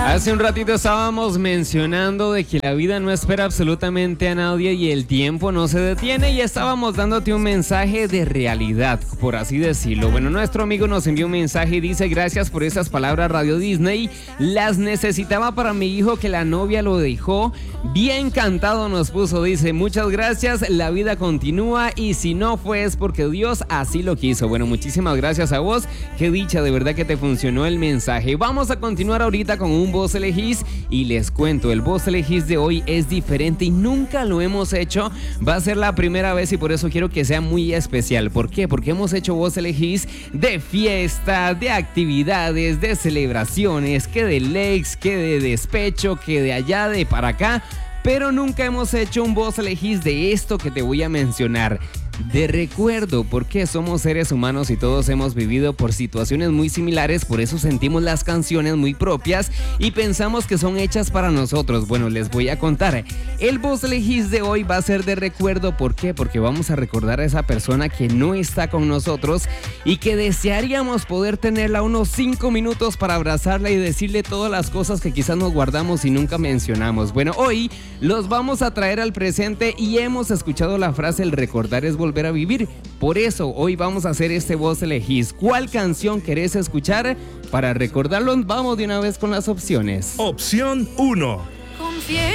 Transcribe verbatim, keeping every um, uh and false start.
Hace un ratito estábamos mencionando de que la vida no espera absolutamente a nadie y el tiempo no se detiene, y estábamos dándote un mensaje de realidad, por así decirlo. Bueno, nuestro amigo nos envió un mensaje y dice: gracias por esas palabras, Radio Disney, las necesitaba para mi hijo que la novia lo dejó. Bien cantado nos puso, dice, muchas gracias, la vida continúa y si no fue es porque Dios así lo quiso. Bueno, muchísimas gracias a vos, qué dicha, de verdad que te funcionó el mensaje. Vamos a continuar ahorita con un Vos Elegís y les cuento, el Vos Elegís de hoy es diferente y nunca lo hemos hecho, va a ser la primera vez y por eso quiero que sea muy especial. ¿Por qué? Porque hemos hecho Vos Elegís de fiesta, de actividades, de celebraciones, que de likes, que de despecho, que de allá, de para acá, pero nunca hemos hecho un Vos Elegís de esto que te voy a mencionar. De recuerdo, porque somos seres humanos y todos hemos vivido por situaciones muy similares, por eso sentimos las canciones muy propias y pensamos que son hechas para nosotros. Bueno, les voy a contar. El Vos Elegís de hoy va a ser de recuerdo. ¿Por qué? Porque vamos a recordar a esa persona que no está con nosotros y que desearíamos poder tenerla unos cinco minutos para abrazarla y decirle todas las cosas que quizás nos guardamos y nunca mencionamos. Bueno, hoy los vamos a traer al presente y hemos escuchado la frase: el recordar es volver a vivir. Por eso hoy vamos a hacer este Vos Elegís. ¿Cuál canción querés escuchar? Para recordarlo, vamos de una vez con las opciones. Opción uno.